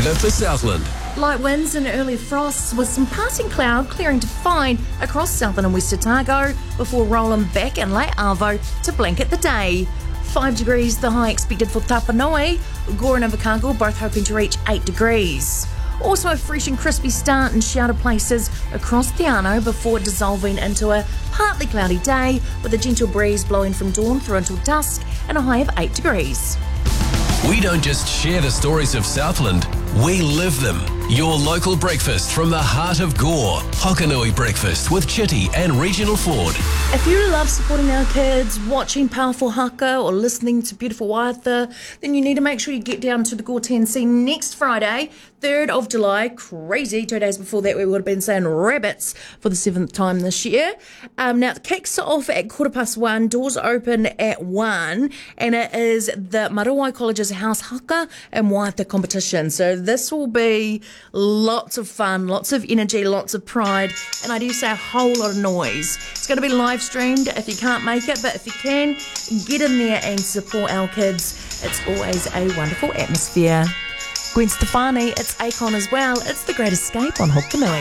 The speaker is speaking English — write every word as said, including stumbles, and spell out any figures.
weather for Southland. Light winds and early frosts with some passing cloud clearing to fine across Southern and West Otago before rolling back in late Arvo to blanket the day. Five degrees the high expected for Tapanui. Gore and Invercargill both hoping to reach eight degrees. Also a fresh and crispy start in sheltered places across Te Anau before dissolving into a partly cloudy day with a gentle breeze blowing from dawn through until dusk and a high of eight degrees. We don't just share the stories of Southland, we live them. Your local breakfast from the heart of Gore. Hokanui Breakfast with Chitty and Regional Ford. If you love supporting our kids, watching powerful haka or listening to beautiful waiata, then you need to make sure you get down to the Gore T N C next Friday, third of July. Crazy, two days before that we would have been saying rabbits for the seventh time this year. Um, now it kicks off at quarter past one, doors open at one, and it is the Marawai College's House Haka and Waiata competition. So this will be lots of fun, lots of energy, lots of pride, and I do say a whole lot of noise. It's going to be live streamed if you can't make it, but if you can, get in there and support our kids. It's always a wonderful atmosphere. Gwen Stefani, it's Akon as well. It's The Great Escape on Hokanui.